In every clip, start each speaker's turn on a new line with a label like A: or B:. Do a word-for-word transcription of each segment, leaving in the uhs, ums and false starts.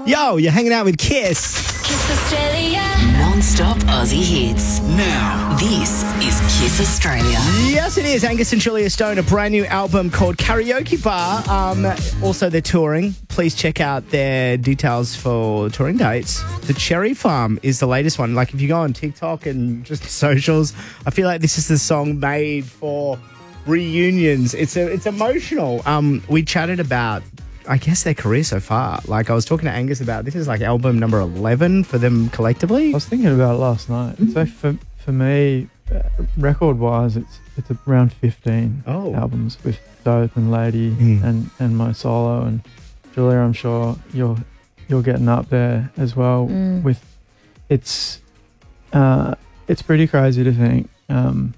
A: Yo, you're hanging out with Kiss.
B: Kiss Australia.
C: Non-stop Aussie hits.
D: Now,
C: This is Kiss Australia.
A: Yes, it is. Angus and Julia Stone, a brand new album called Karaoke Bar. Um, also, they're touring. Please check out their details for touring dates. The Cherry Farm is the latest one. Like, if you go on TikTok and just socials, I feel like this is the song made for reunions. It's a, it's emotional. Um, we chatted about, I guess, their career so far. Like, I was talking to Angus about, this is like album number eleven for them collectively.
E: I was thinking about it last night. So for for me, uh, record-wise, it's it's around fifteen
A: Oh.
E: albums with Dope and Lady
A: Mm.
E: and, and my solo. And Julia, I'm sure you're you're getting up there as well.
F: Mm.
E: With it's uh, it's pretty crazy to think um,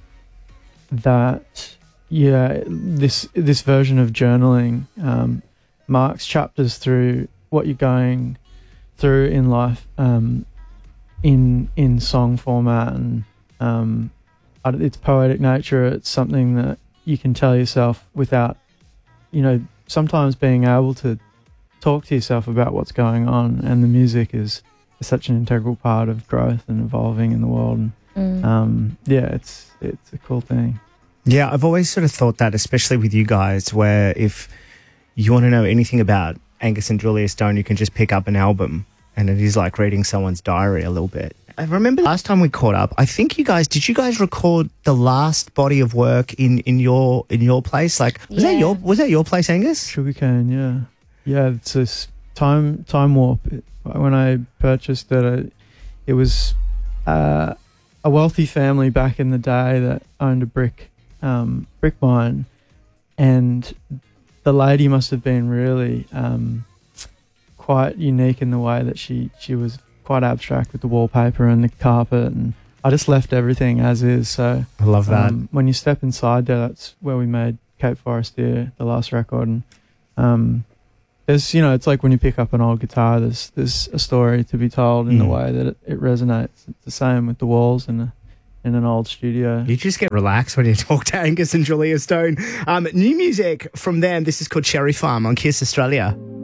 E: that yeah this this version of journaling um, marks chapters through what you're going through in life um, in in song format, and um, I d- its poetic nature. It's something that you can tell yourself without, you know, sometimes being able to talk to yourself about what's going on. And the music is, is such an integral part of growth and evolving in the world. And,
F: Mm.
E: um, yeah, it's it's a cool thing.
A: Yeah, I've always sort of thought that, especially with you guys, where if you want to know anything about Angus and Julia Stone, you can just pick up an album and it is like reading someone's diary a little bit. I remember last time we caught up, I think you guys, did you guys record the last body of work in, in your in your place? Like, was that
F: Yeah.
A: your was that your place, Angus?
E: Sugarcane, yeah, yeah. It's this time time warp. It, when I purchased it, it, it was uh, a wealthy family back in the day that owned a brick um, brick mine, and the lady must have been really um, quite unique in the way that she she was quite abstract with the wallpaper and the carpet, and I just left everything as is. So
A: I love that.
E: um, when you step inside there, that's where we made Cape Forestier, the last record. And um, there's, you know, it's like when you pick up an old guitar, there's there's a story to be told in the
A: Mm.
E: way that it, it resonates. It's the same with the walls in a in an old studio.
A: You just get relaxed when you talk to Angus and Julia Stone. Um, new music from them. This is called Cherry Farm on Kiss Australia.